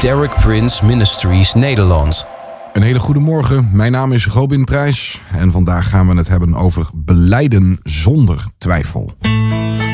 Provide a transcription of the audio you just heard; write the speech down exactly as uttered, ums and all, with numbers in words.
Derek Prince Ministries Nederland. Een hele goede morgen. Mijn naam is Robin Prijs en vandaag gaan we het hebben over belijden zonder twijfel.